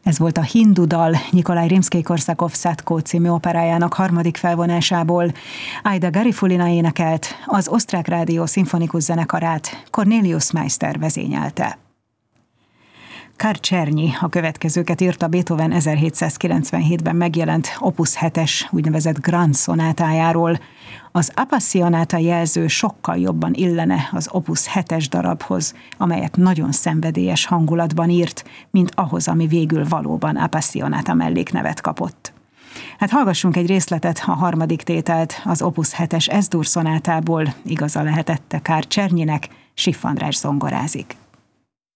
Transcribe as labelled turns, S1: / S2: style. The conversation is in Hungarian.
S1: Ez volt a Hindu dal Nyikolaj Rimszkij-Korszakov Szatko című operájának harmadik felvonásából. Aida Garifulina énekelt, az Osztrák Rádió szimfonikus zenekarát Cornelius Meister vezényelte. Karl Czernyi a következőket írta Beethoven 1797-ben megjelent Opus 7-es úgynevezett Grand szonátájáról. Az Appassionata jelző sokkal jobban illene az Opus 7-es darabhoz, amelyet nagyon szenvedélyes hangulatban írt, mint ahhoz, ami végül valóban Appassionata melléknevet kapott. Hát hallgassunk egy részletet, a harmadik tételt az Opus 7-es Es-dur szonátából, igaza lehetette Karl Czernyinek, Schiff András zongorázik.